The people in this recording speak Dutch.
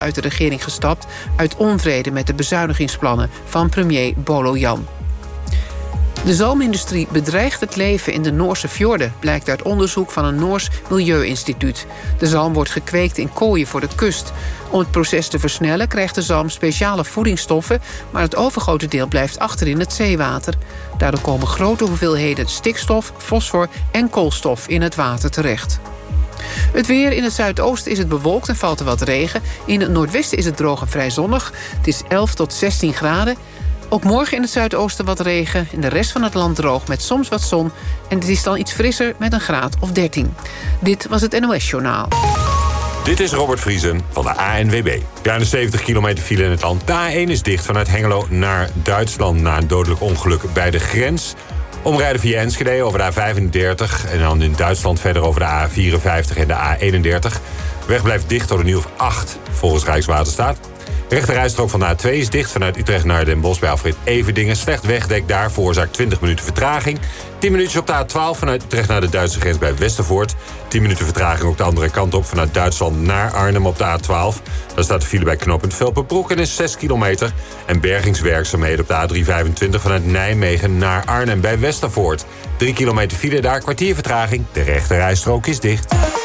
uit de regering gestapt uit onvrede met de bezuinigingsplannen van premier Bolo-Jan. De zalmindustrie bedreigt het leven in de Noorse fjorden, blijkt uit onderzoek van een Noors milieuinstituut. De zalm wordt gekweekt in kooien voor de kust. Om het proces te versnellen krijgt de zalm speciale voedingsstoffen, maar het overgrote deel blijft achter in het zeewater. Daardoor komen grote hoeveelheden stikstof, fosfor en koolstof in het water terecht. Het weer: in het zuidoosten is het bewolkt en valt er wat regen. In het noordwesten is het droog en vrij zonnig. Het is 11 tot 16 graden. Ook morgen in het zuidoosten wat regen. In de rest van het land droog met soms wat zon. En het is dan iets frisser met een graad of 13. Dit was het NOS Journaal. Dit is Robert Vriesen van de ANWB. Ruim 70 kilometer file in het land. De A1 is dicht vanuit Hengelo naar Duitsland na een dodelijk ongeluk bij de grens. Omrijden via Enschede over de A35 en dan in Duitsland verder over de A54 en de A31. De weg blijft dicht tot een uur of 8 volgens Rijkswaterstaat. De rechterrijstrook van de A2 is dicht vanuit Utrecht naar Den Bosch bij afrit Everdingen. Slecht wegdek daar veroorzaakt 20 minuten vertraging. 10 minuutjes op de A12 vanuit Utrecht naar de Duitse grens bij Westervoort. 10 minuten vertraging ook de andere kant op vanuit Duitsland naar Arnhem op de A12. Daar staat de file bij knooppunt Velpenbroek en is 6 kilometer. En bergingswerkzaamheden op de A325 vanuit Nijmegen naar Arnhem bij Westervoort. 3 kilometer file daar, kwartier vertraging. De rechterrijstrook is dicht.